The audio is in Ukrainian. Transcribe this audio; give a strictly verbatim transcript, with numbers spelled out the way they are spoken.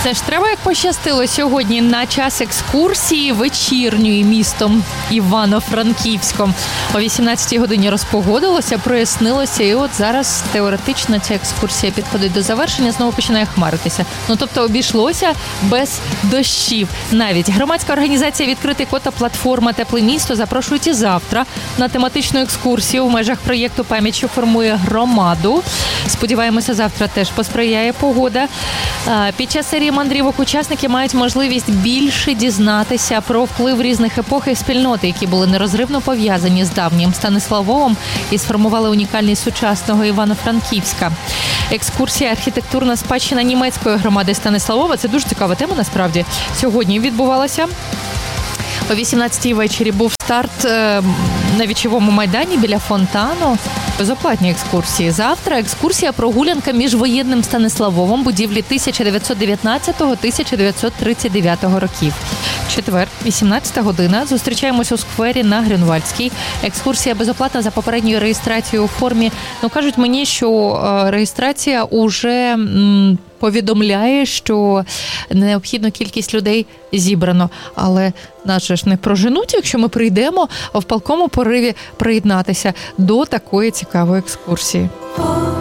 Це ж треба, як пощастило сьогодні на час екскурсії вечірньої містом Івано-Франківськом. О вісімнадцятій годині розпогодилося, прояснилося, і от зараз теоретично ця екскурсія підходить до завершення, знову починає хмаритися. Ну, тобто обійшлося без дощів. Навіть громадська організація «Відкритий код» та платформа «Тепле місто» запрошують і завтра на тематичну екскурсію в межах проєкту «Пам'ять, що формує громаду». Сподіваємося, завтра теж посприяє погода. Під час серії мандрівок учасники мають можливість більше дізнатися про вплив різних епох і спільноти, які були нерозривно пов'язані з давнім Станиславовом і сформували унікальність сучасного Івано-Франківська. Екскурсія «Архітектурна спадщина німецької громади Станиславова» – це дуже цікава тема, насправді. Сьогодні відбувалася. О вісімнадцятій ввечері був старт на Вічовому майдані біля фонтану. Безоплатні екскурсії. Завтра екскурсія прогулянка між воєнним Станиславовом будівлі тисяча дев'ятсот дев'ятнадцятого - тисяча дев'ятсот тридцять дев'ятого років. Четвер, вісімнадцята година. Зустрічаємось у сквері на Грюнвальдській. Екскурсія безоплатна за попередньою реєстрацією у формі. Ну, кажуть мені, що реєстрація уже м, повідомляє, що необхідну кількість людей зібрано. Але нас же ж не проженуть, якщо ми прийдемо в палкому пориві приєднатися до такої цікавої екскурсії.